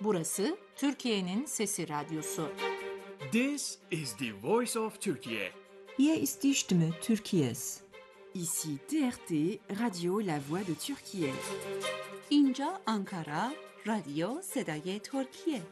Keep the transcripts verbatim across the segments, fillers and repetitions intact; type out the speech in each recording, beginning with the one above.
Burası Türkiye'nin Sesi Radyosu. This is the voice of Turkey. Hier ist die Stimme Türkiye's. Ici T R T, Radio La Voix de Türkiye. اینجا آنکارا، رادیو صدای ترکیه.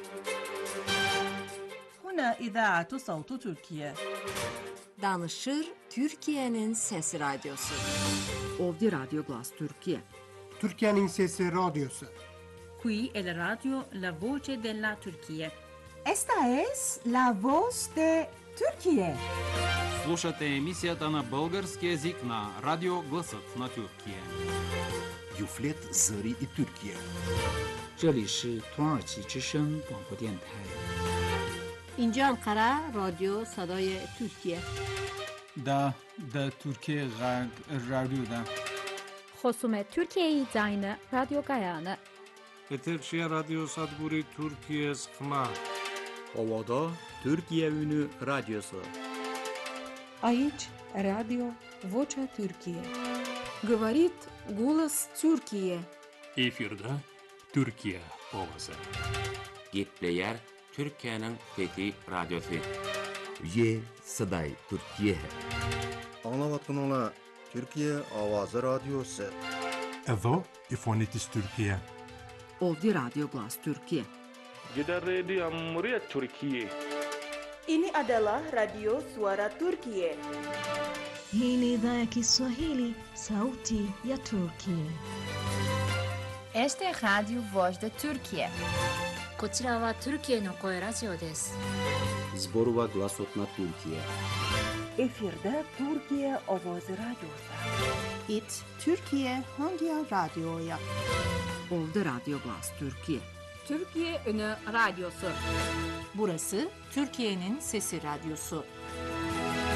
هنا إذاعة صوت تركيا. Danışır Türkiye'nin Sesi Radyosu. Ovdje Radio Glas Türkiye. Türkiye'nin Sesi Radyosu. Qui è la radio La Voce della Turchia. Esta es la voz de Türkiye. Слушате емисията на български език на Радио Гласът на Türkiye. Юфлет Зări и Türkiye. 这里是土耳其之声广播电台。 اینجا انقره رادیو صدای ترکیه. دا دا Türkiye رادیو دا. خصوم Türkiye زاین رادیو گایانه. Eterşehir Radyo Sadburi Türkiye Sıkma. Ovada Türkiye Ünü Radyosu. Aici Radio Vocea Türkiye. Говорит голос Türkiye. Efirde Türkiye Ovası. Gitleyer Türkiye'nin Fethi Radyosu. Ye Saday Türkiye. Anlavatın ola Türkiye Avazı Radyosu. Evo İfonitis Türkiye. Ovdje Radio Glas Türkiye. Gider Radio Cumhuriyet Türkiye. Ini adalah Radio Suara Turkiye. Hii ni idhaa ya Kiswahili, Sauti ya Turkiye. Este es Radio Voz de Turkiye. こちらはトルキエの声ラジオです。 Zborova Glasot na Türkiye. Efirde Türkiye Avazı Radyosu. It Türkiye Hangi Radyo'ya? Ovdje Radio Glas Türkiye. Türkiye Ünü Radyosu. Burası Türkiye'nin Sesi Radyosu.